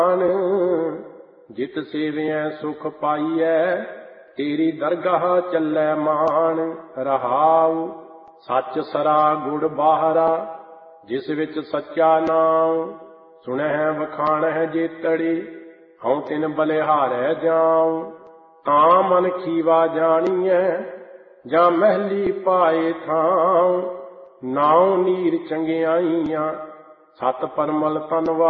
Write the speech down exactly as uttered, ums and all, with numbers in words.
ਜਿਤ ਸੇਵਿਐ ਸੁਖ ਪਾਈਐ, ਤੇਰੀ ਦਰਗਾਹ ਚੱਲੈ ਮਾਨ। ਰਹਾਉ ਸੱਚ ਸਰਾ ਗੁੜ ਬਾਹਰਾ, ਜਿਸ ਵਿੱਚ ਸੱਚਾ ਨਾਮ। ਸੁਣਹਿ ਵਖਾਣਹਿ ਜੇਤੜੀ, ਹਉ ਤਿਨ ਬਲਿਹਾਰੈ ਜਾਉ। ਤਾਂ ਮਨ ਖੀਵਾ ਜਾਣੀਐ, ਜਾਂ ਮਹਿਲੀ ਪਾਏ ਥਾਉ। ਨਾਉ ਨੀਰ ਚੰਗਿਆਈਆਂ, ਸਤ ਪਰਮਲ ਧੰਨਵਾਦ।